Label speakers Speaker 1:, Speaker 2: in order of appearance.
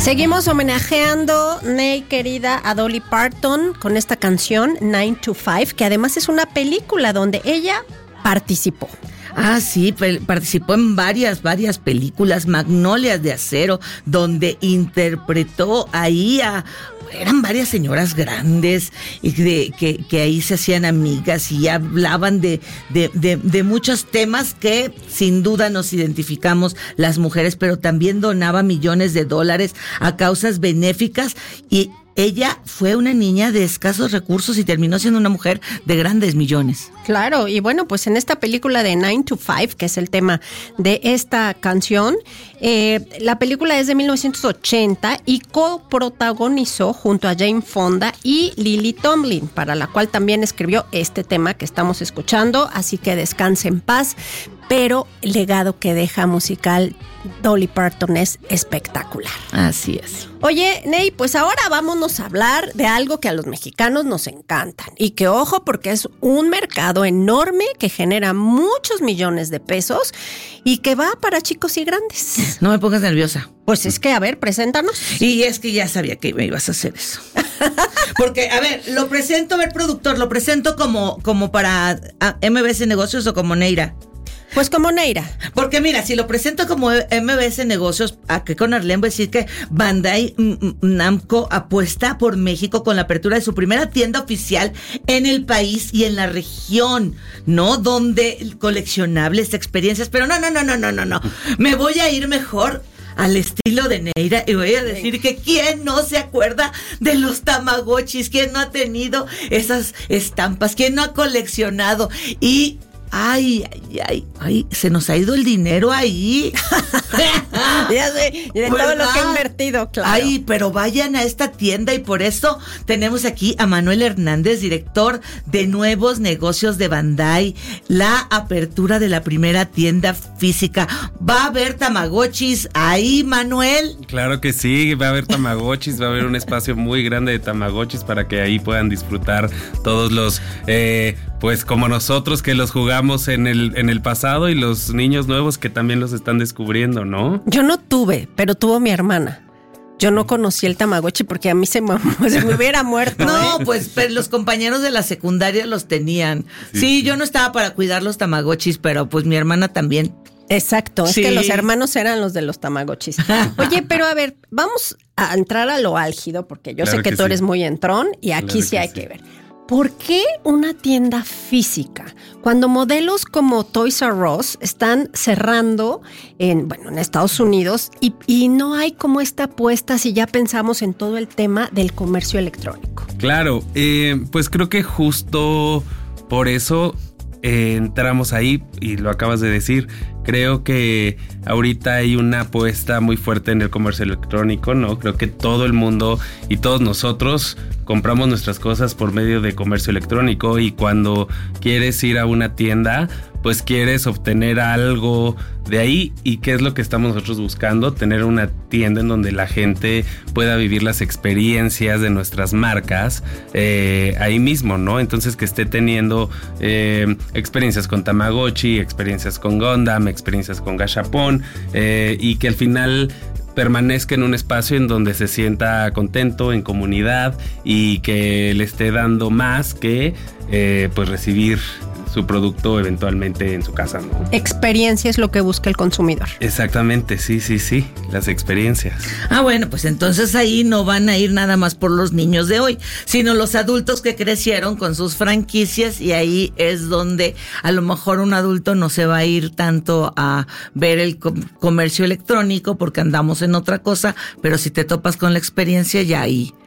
Speaker 1: Seguimos homenajeando, Ney querida, a Dolly Parton con esta canción 9 to 5, que además es una película donde ella participó.
Speaker 2: Ah, sí, participó en varias películas, Magnolias de Acero, donde interpretó ahí eran varias señoras grandes y que ahí se hacían amigas y hablaban de muchos temas que sin duda nos identificamos las mujeres, pero también donaba millones de dólares a causas benéficas y ella fue una niña de escasos recursos y terminó siendo una mujer de grandes millones.
Speaker 1: Claro, y bueno, pues en esta película de 9 to 5, que es el tema de esta canción, la película es de 1980 y coprotagonizó junto a Jane Fonda y Lily Tomlin, para la cual también escribió este tema que estamos escuchando, así que descanse en paz. Pero el legado que deja musical Dolly Parton es espectacular.
Speaker 2: Así es.
Speaker 1: Oye, Ney, pues ahora vámonos a hablar de algo que a los mexicanos nos encantan. Y que ojo, porque es un mercado enorme que genera muchos millones de pesos y que va para chicos y grandes.
Speaker 2: No me pongas nerviosa.
Speaker 1: Pues es que, a ver, preséntanos.
Speaker 2: Y es que ya sabía que me ibas a hacer eso. Porque, a ver, productor, lo presento como para MBS Negocios o como Neira.
Speaker 1: Pues como Neira.
Speaker 2: Porque mira, si lo presento como MBS Negocios, aquí con Arlene voy a decir que Bandai Namco apuesta por México con la apertura de su primera tienda oficial en el país y en la región, ¿no? Donde coleccionables, experiencias, pero no. Me voy a ir mejor al estilo de Neira y voy a decir que ¿quién no se acuerda de los Tamagotchis? ¿Quién no ha tenido esas estampas? ¿Quién no ha coleccionado? Y Ay, se nos ha ido el dinero ahí.
Speaker 1: Ya sé, de todo lo que he invertido, claro.
Speaker 2: Ay, pero vayan a esta tienda y por eso tenemos aquí a Manuel Hernández, director de nuevos negocios de Bandai, la apertura de la primera tienda física. ¿Va a haber Tamagotchis ahí, Manuel?
Speaker 3: Claro que sí, va a haber Tamagotchis, va a haber un espacio muy grande de Tamagotchis para que ahí puedan disfrutar todos los, pues como nosotros que los jugamos en el pasado y los niños nuevos que también los están descubriendo, ¿no?
Speaker 1: Yo no tuve, pero tuvo mi hermana. Yo no conocí el Tamagotchi porque a mí se me hubiera muerto.
Speaker 2: No, pues pero los compañeros de la secundaria los tenían. Sí, yo no estaba para cuidar los Tamagotchis, pero pues mi hermana también.
Speaker 1: Exacto, sí. Es que los hermanos eran los de los Tamagotchis. Oye, pero a ver, vamos a entrar a lo álgido porque yo sé que tú eres muy entrón y aquí sí hay que ver. ¿Por qué una tienda física? Cuando modelos como Toys R Us están cerrando en Estados Unidos y no hay como esta apuesta si ya pensamos en todo el tema del comercio electrónico.
Speaker 3: Claro, pues creo que justo por eso entramos ahí y lo acabas de decir. Creo que ahorita hay una apuesta muy fuerte en el comercio electrónico, ¿no? Creo que todo el mundo y todos nosotros compramos nuestras cosas por medio de comercio electrónico y cuando quieres ir a una tienda, pues quieres obtener algo de ahí. ¿Y qué es lo que estamos nosotros buscando? Tener una tienda en donde la gente pueda vivir las experiencias de nuestras marcas ahí mismo, ¿no? Entonces que esté teniendo experiencias con Tamagotchi, experiencias con Gundam, experiencias con Gashapon y que al final permanezca en un espacio en donde se sienta contento, en comunidad y que le esté dando más que pues recibir su producto eventualmente en su casa, ¿no?
Speaker 1: Experiencia es lo que busca el consumidor.
Speaker 3: Exactamente, sí, las experiencias.
Speaker 2: Ah, bueno, pues entonces ahí no van a ir nada más por los niños de hoy, sino los adultos que crecieron con sus franquicias y ahí es donde a lo mejor un adulto no se va a ir tanto a ver el comercio electrónico porque andamos en otra cosa, pero si te topas con la experiencia ya ahí